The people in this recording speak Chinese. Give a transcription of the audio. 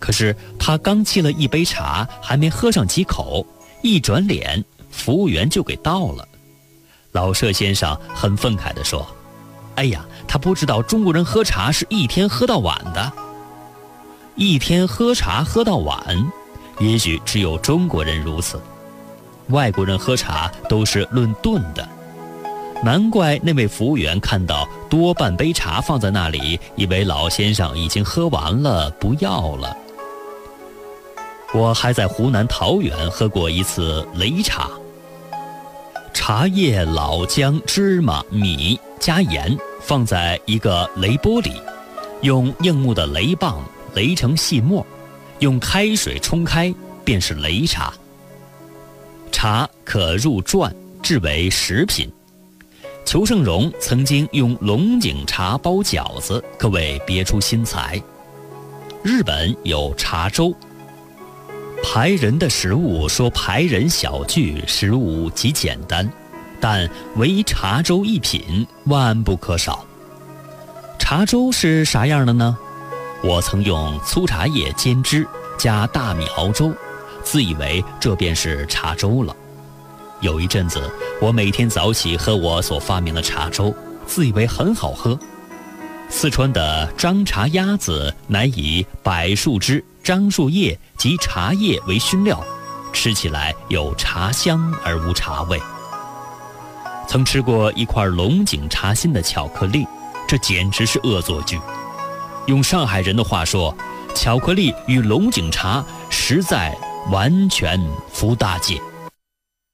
可是他刚沏了一杯茶，还没喝上几口，一转脸，服务员就给倒了。老舍先生很愤慨地说：“哎呀，他不知道中国人喝茶是一天喝到晚的。一天喝茶喝到晚，也许只有中国人如此，外国人喝茶都是论顿的。难怪那位服务员看到多半杯茶放在那里，以为老先生已经喝完了，不要了。”我还在湖南桃源喝过一次擂茶，茶叶、老姜、芝麻、米加盐，放在一个擂钵里，用硬木的擂棒擂成细末，用开水冲开，便是擂茶。茶可入馔，制为食品。裘盛戎曾经用龙井茶包饺子，可谓别出心裁。日本有茶粥。排人的食物说排人小聚，食物极简单，但唯茶粥一品万不可少。茶粥是啥样的呢？我曾用粗茶叶煎汁加大米熬粥，自以为这便是茶粥了。有一阵子，我每天早起喝我所发明的茶粥，自以为很好喝。四川的张茶鸭子乃以柏树枝、樟树叶及茶叶为熏料，吃起来有茶香而无茶味。曾吃过一块龙井茶心的巧克力，这简直是恶作剧。用上海人的话说，巧克力与龙井茶实在完全服大戒。